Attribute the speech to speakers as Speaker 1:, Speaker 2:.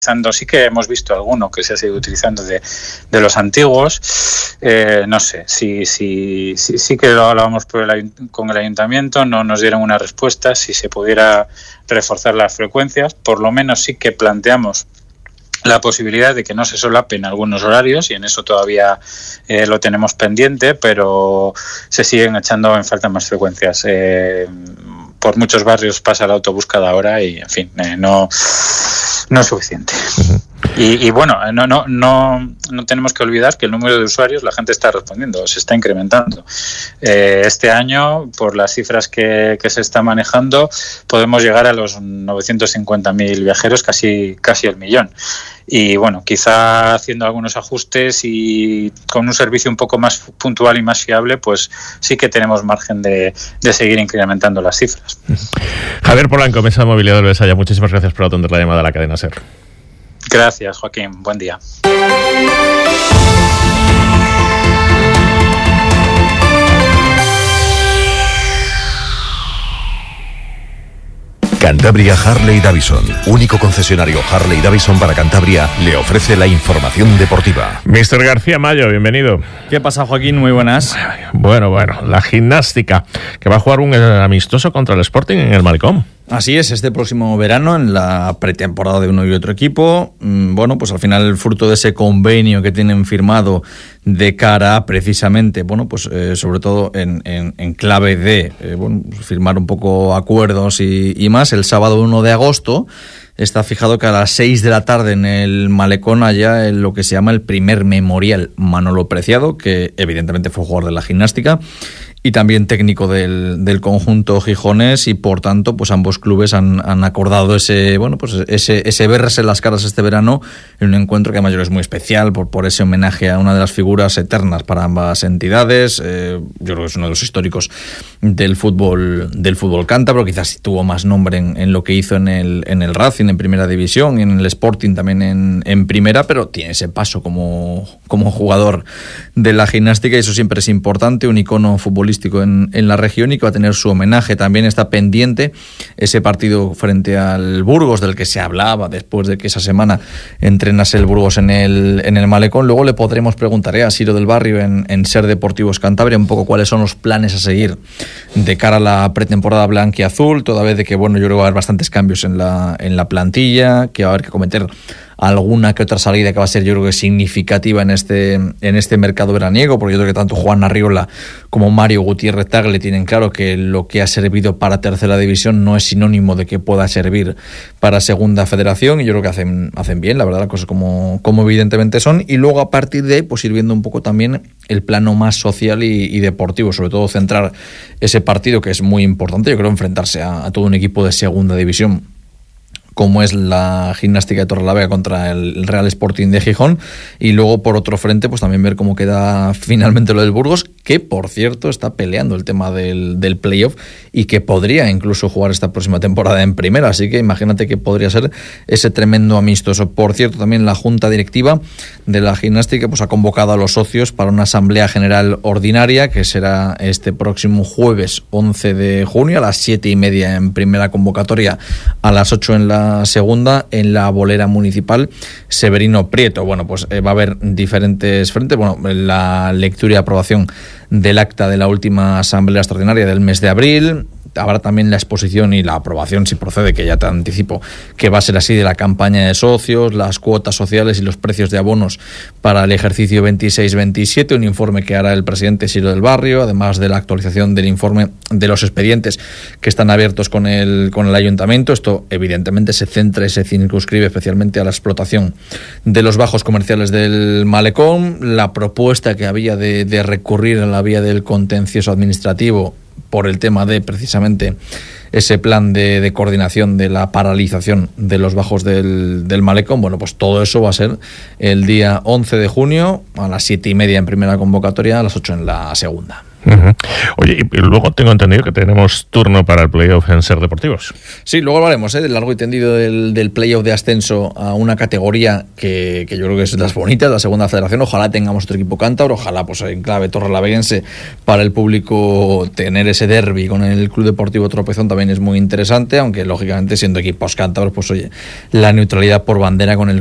Speaker 1: sí que hemos visto alguno que se ha seguido utilizando de los antiguos. No sé, sí que lo hablábamos con el ayuntamiento, no nos dieron una respuesta, si se pudiera reforzar las frecuencias. Por lo menos sí que planteamos la posibilidad de que no se solapen algunos horarios, y en eso todavía lo tenemos pendiente, pero se siguen echando en falta más frecuencias. Por muchos barrios pasa el autobús cada hora y, en fin, no es suficiente. Y bueno, no tenemos que olvidar que el número de usuarios, la gente está respondiendo, se está incrementando. Este año, por las cifras que se está manejando, podemos llegar a los 950.000 viajeros, casi el millón. Y bueno, quizá haciendo algunos ajustes y con un servicio un poco más puntual y más fiable, pues sí que tenemos margen de seguir incrementando las cifras.
Speaker 2: Javier Polanco, Mesa de Movilidad del Besaya, muchísimas gracias por atender la llamada a la cadena SER.
Speaker 1: Gracias, Joaquín. Buen día.
Speaker 3: Cantabria Harley Davidson, único concesionario Harley Davidson para Cantabria, le ofrece la información deportiva.
Speaker 2: Mr. García Mayo, bienvenido.
Speaker 4: ¿Qué pasa, Joaquín? Muy buenas.
Speaker 2: Bueno, la gimnástica, que va a jugar un amistoso contra el Sporting en el Malecón.
Speaker 4: Así es, este próximo verano, en la pretemporada de uno y otro equipo. Bueno, pues al final, el fruto de ese convenio que tienen firmado de cara a, precisamente, bueno, pues sobre todo en clave de firmar un poco acuerdos y más, el sábado 1 de agosto está fijado que a las 6 de la tarde en el Malecón haya lo que se llama el primer memorial Manolo Preciado, que evidentemente fue jugador de la gimnástica y también técnico del conjunto gijonés, y por tanto pues ambos clubes han acordado ese verse las caras este verano en un encuentro que además es muy especial por ese homenaje a una de las figuras eternas para ambas entidades. Yo creo que es uno de los históricos del fútbol cántabro, quizás tuvo más nombre en lo que hizo en el Racing en primera división y en el Sporting también en primera, pero tiene ese paso como jugador de la gimnástica, y eso siempre es importante, un icono futbolístico en la región, y que va a tener su homenaje. También está pendiente ese partido frente al Burgos, del que se hablaba después de que esa semana entrenase el Burgos en el Malecón. Luego le podremos preguntar a Siro del Barrio en SER Deportivos Cantabria un poco cuáles son los planes a seguir de cara a la pretemporada blanquiazul, toda vez de que yo creo que va a haber bastantes cambios en la plantilla, que va a haber que cometer alguna que otra salida que va a ser, yo creo que significativa en este mercado veraniego, porque yo creo que tanto Juan Arriola como Mario Gutiérrez Tagle tienen claro que lo que ha servido para tercera división no es sinónimo de que pueda servir para segunda federación, y yo creo que hacen bien, la verdad, las cosas como evidentemente son. Y luego, a partir de ahí, pues ir viendo un poco también el plano más social y deportivo, sobre todo centrar ese partido, que es muy importante, yo creo, enfrentarse a todo un equipo de segunda división como es la Gimnástica de Torrelavega contra el Real Sporting de Gijón, y luego por otro frente pues también ver cómo queda finalmente lo del Burgos, que por cierto está peleando el tema del playoff y que podría incluso jugar esta próxima temporada en primera, así que imagínate que podría ser ese tremendo amistoso. Por cierto, también la Junta Directiva de la Gimnástica pues ha convocado a los socios para una asamblea general ordinaria que será este próximo jueves 11 de junio a las 7:30 en primera convocatoria, a las 8 en la segunda, en la bolera municipal Severino Prieto. Bueno, pues va a haber diferentes frentes. La lectura y aprobación del acta de la última asamblea extraordinaria del mes de abril. Habrá también la exposición y la aprobación, si procede, que ya te anticipo que va a ser así, de la campaña de socios, las cuotas sociales y los precios de abonos para el ejercicio 26-27, un informe que hará el presidente Siro del Barrio, además de la actualización del informe de los expedientes que están abiertos con el ayuntamiento. Esto evidentemente se centra y se circunscribe especialmente a la explotación de los bajos comerciales del Malecón, la propuesta que había de recurrir a la vía del contencioso administrativo por el tema de precisamente ese plan de coordinación de la paralización de los bajos del Malecón. Bueno, pues todo eso va a ser el día 11 de junio a las 7:30 en primera convocatoria, a las 8 en la segunda.
Speaker 2: Uh-huh. Oye, y luego tengo entendido que tenemos turno para el playoff en Ser Deportivos.
Speaker 4: Sí, luego hablaremos del largo y tendido del playoff de ascenso a una categoría que yo creo que es de las bonitas, la segunda federación. Ojalá tengamos otro equipo cántabro, ojalá pues en clave torrelavieguense para el público tener ese derbi con el Club Deportivo Tropezón también es muy interesante, aunque lógicamente siendo equipos cántabros, pues oye, la neutralidad por bandera con el